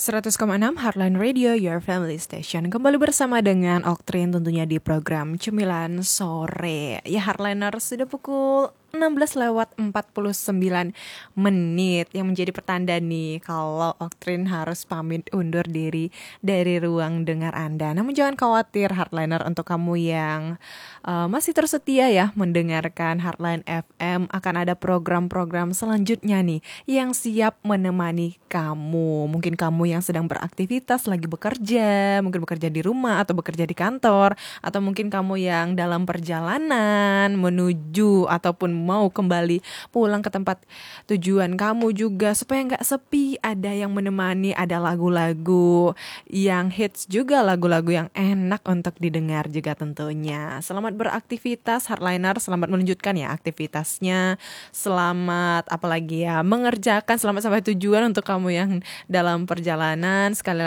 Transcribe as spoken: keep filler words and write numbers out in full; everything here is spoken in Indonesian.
seratus koma enam Heartline Radio, your family station. Kembali bersama dengan Oktrin tentunya di program Cemilan Sore. Ya, Heartliner sudah pukul enam belas lewat empat puluh sembilan menit, yang menjadi pertanda nih kalau Oktrin harus pamit undur diri dari ruang dengar Anda. Namun jangan khawatir Heartliner, untuk kamu yang uh, masih tersetia ya mendengarkan Heartline F M, akan ada program-program selanjutnya nih yang siap menemani kamu. Mungkin kamu yang sedang beraktivitas, lagi bekerja, mungkin bekerja di rumah atau bekerja di kantor, atau mungkin kamu yang dalam perjalanan menuju ataupun mau kembali pulang ke tempat tujuan kamu juga, supaya gak sepi, ada yang menemani, ada lagu-lagu yang hits juga, lagu-lagu yang enak untuk didengar juga tentunya. Selamat beraktivitas Heartliner, selamat melanjutkan ya aktivitasnya, selamat apalagi ya mengerjakan, selamat sampai tujuan untuk kamu yang dalam perjalanan. Sekali